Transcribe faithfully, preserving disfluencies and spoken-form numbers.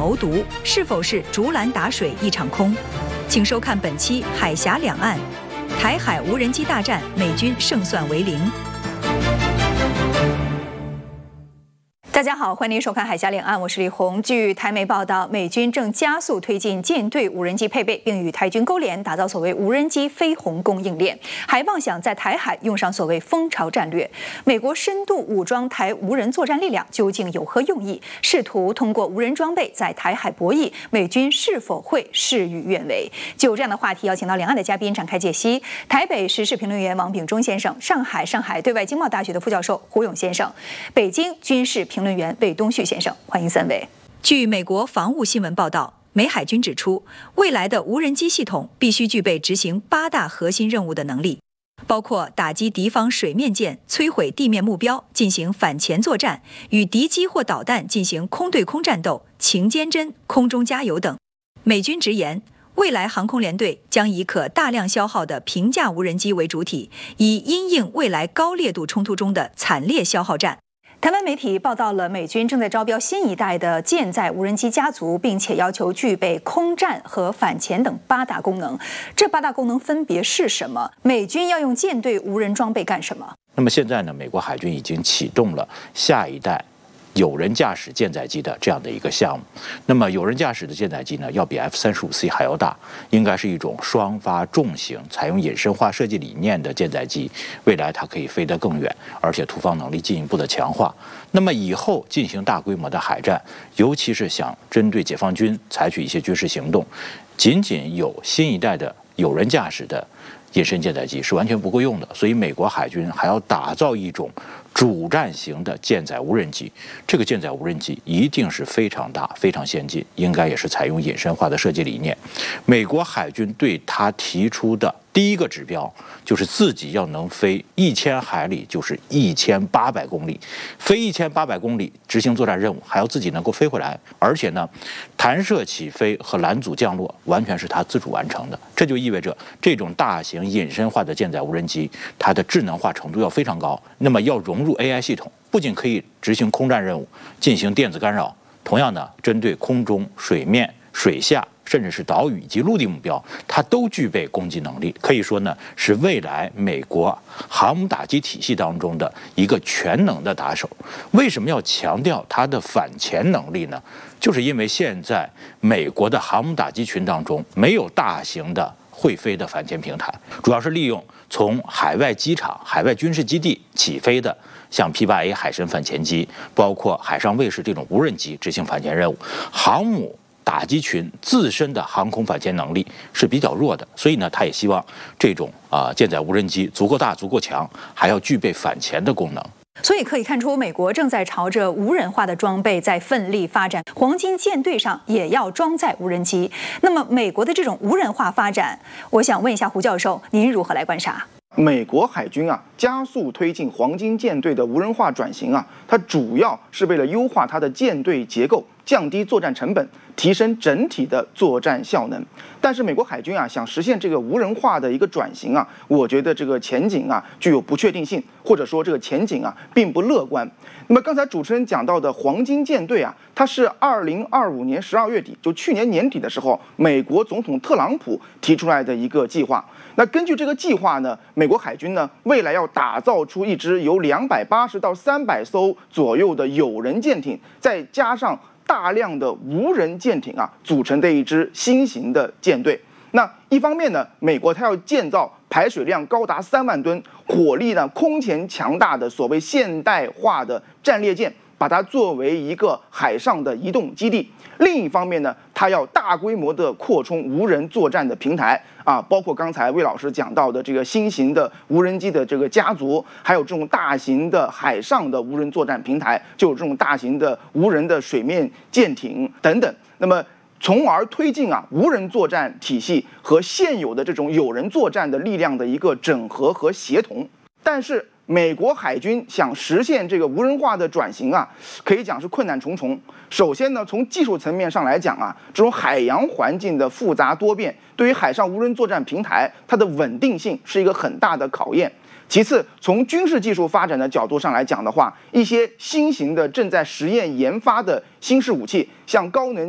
谋独，是否是竹篮打水一场空？请收看本期《海峡两岸》，台海无人机大战，美军胜算为零。大家好，欢迎收看《海峡两岸》，我是李红。据台媒报道，美军正加速推进舰队无人机配备，并与台军勾连，打造所谓无人机飞鸿供应链，还妄想在台海用上所谓蜂巢战略。美国深度武装台无人作战力量究竟有何用意？试图通过无人装备在台海博弈，美军是否会事与愿违？就这样的话题，邀请到两岸的嘉宾展开解析。台北时事评论员王炳忠先生，上海上海对外经贸大学的副教授胡勇先生，北京军事评论员魏东旭先生，欢迎三位。据美国防务新闻报道，美海军指出，未来的无人机系统必须具备执行八大核心任务的能力，包括打击敌方水面舰、摧毁地面目标、进行反潜作战、与敌机或导弹进行空对空战斗、勤监侦、空中加油等。美军直言，未来航空联队将以可大量消耗的平价无人机为主体，以因应未来高烈度冲突中的惨烈消耗战。台湾媒体报道了美军正在招标新一代的舰载无人机家族，并且要求具备空战和反潜等八大功能。这八大功能分别是什么？美军要用舰队无人装备干什么？ 那么现在呢，美国海军已经启动了下一代有人驾驶舰载机的这样的一个项目。那么有人驾驶的舰载机呢，要比 F 三十五 C 还要大，应该是一种双发重型，采用隐身化设计理念的舰载机。未来它可以飞得更远，而且突防能力进一步的强化。那么以后进行大规模的海战，尤其是想针对解放军采取一些军事行动，仅仅有新一代的有人驾驶的隐身舰载机是完全不够用的，所以美国海军还要打造一种主战型的舰载无人机。这个舰载无人机一定是非常大、非常先进，应该也是采用隐身化的设计理念。美国海军对他提出的第一个指标就是自己要能飞一千海里，就是一千八百公里，飞一千八百公里执行作战任务，还要自己能够飞回来，而且呢，弹射起飞和拦阻降落完全是他自主完成的。这就意味着这种大型隐身化的舰载无人机，它的智能化程度要非常高，那么要融入 A I 系统，不仅可以执行空战任务，进行电子干扰，同样呢，针对空中、水面、水下，甚至是岛屿以及陆地目标，它都具备攻击能力。可以说呢，是未来美国航母打击体系当中的一个全能的打手。为什么要强调它的反潜能力呢？就是因为现在美国的航母打击群当中没有大型的会飞的反潜平台，主要是利用从海外机场、海外军事基地起飞的，像 P 八 A 海神反潜机，包括海上卫士这种无人机执行反潜任务。航母打击群自身的航空反潜能力是比较弱的，所以呢，他也希望这种啊、呃、舰载无人机足够大、足够强，还要具备反潜的功能。 所以可以看出，美国正在朝着无人化的装备在奋力发展，黄金舰队上也要装载无人机。那么，美国的这种无人化发展，我想问一下胡教授，您如何来观察？ 美国海军啊，加速推进黄金舰队的无人化转型啊，它主要是为了优化它的舰队结构，降低作战成本，提升整体的作战效能。但是美国海军啊，想实现这个无人化的一个转型啊，我觉得这个前景啊具有不确定性，或者说这个前景啊并不乐观。那么刚才主持人讲到的黄金舰队啊，它是二零二五年十二月底，就去年年底的时候，美国总统特朗普提出来的一个计划。那根据这个计划呢，美国海军呢未来要打造出一支由两百八十到三百艘左右的有人舰艇，再加上大量的无人舰艇啊，组成的一支新型的舰队。那一方面呢，美国它要建造排水量高达三万吨、火力呢空前强大的所谓现代化的战列舰，把它作为一个海上的移动基地。另一方面呢，它要大规模的扩充无人作战的平台啊，包括刚才魏老师讲到的这个新型的无人机的这个家族，还有这种大型的海上的无人作战平台，就有这种大型的无人的水面舰艇等等。那么从而推进啊无人作战体系和现有的这种有人作战的力量的一个整合和协同。但是美国海军想实现这个无人化的转型啊，可以讲是困难重重。首先呢，从技术层面上来讲啊，这种海洋环境的复杂多变，对于海上无人作战平台它的稳定性是一个很大的考验。其次，从军事技术发展的角度上来讲的话，一些新型的正在实验研发的新式武器，像高能